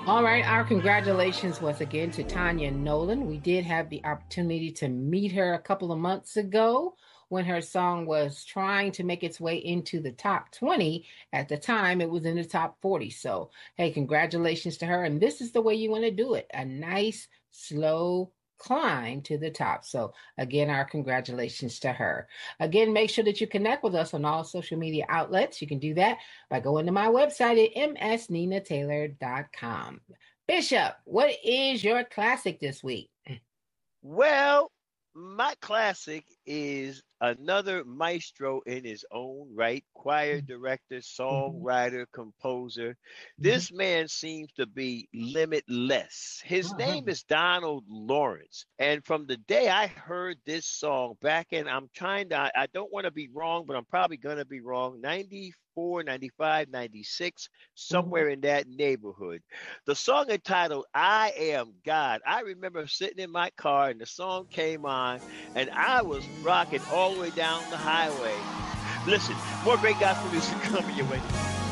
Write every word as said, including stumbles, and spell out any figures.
All right, our congratulations once again to Tanya Nolan. We did have the opportunity to meet her a couple of months ago when her song was trying to make its way into the top twenty. At the time, it was in the top forty. So, hey, congratulations to her. And this is the way you want to do it, a nice, slow climb to the top. So, again, our congratulations to her. Again, make sure that you connect with us on all social media outlets. You can do that by going to my website at m s nina taylor dot com. Bishop, what is your classic this week? Well, my classic is another maestro in his own right, choir director, Mhm, songwriter, composer. mhm. This man seems to be limitless. His name Uh-huh. is Donald Lawrence. And from the day I heard this song back in, I'm trying to, I don't want to be wrong, but I'm probably going to be wrong, ninety-four, ninety-five, ninety-six, Mhm. somewhere in that neighborhood. The song entitled I Am God. I remember sitting in my car and the song came on and I was rocking all the way down the highway. Listen, more great gospel music coming your way.